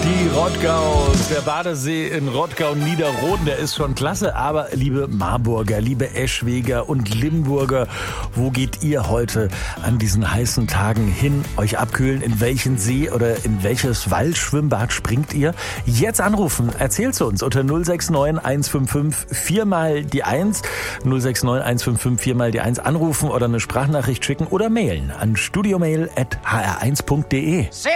Die Rottgaus, der Badesee in Rottgau-Niederroden, der ist schon klasse. Aber liebe Marburger, liebe Eschweger und Limburger, wo geht ihr heute an diesen heißen Tagen hin? Euch abkühlen? In welchen See oder in welches Waldschwimmbad springt ihr? Jetzt anrufen, erzählt's uns unter 069 155 4 mal die 1. 069 155 4 mal die 1 anrufen oder eine Sprachnachricht schicken oder mailen an studiomail@hr1.de.